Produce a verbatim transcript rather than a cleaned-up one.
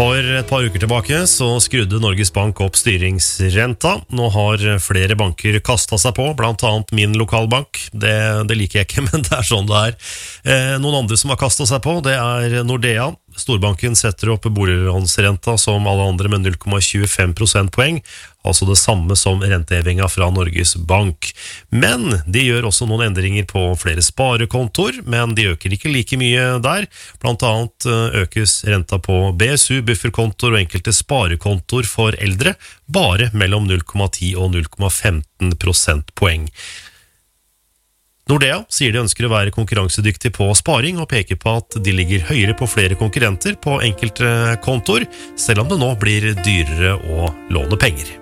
For et par uker tilbake så skrudde Norges Bank opp styringsrenta. Nå har flere banker kastet seg på, blant annet min lokalbank. Det, det liker jeg ikke, men det er sånn det er. Eh, noen andre som har kastet seg på, det er Nordea. Storbanken setter opp boliglånsrenta som alle andre med null komma tjuefem prosentpoeng, altså det samme som rentehevinga fra Norges Bank. Men de gjør også noen endringer på flere sparekontor, men de øker ikke like mye der. Blant annet økes renta på B S U, bufferkontor og enkelte sparekontor for eldre, bare mellom null komma ti og null komma femten prosentpoeng. Nordea sier de ønsker å være konkurransedyktig på sparing og peker på at de ligger høyere på flere konkurrenter på enkelte kontor, selv om det nå blir dyrere å låne penger.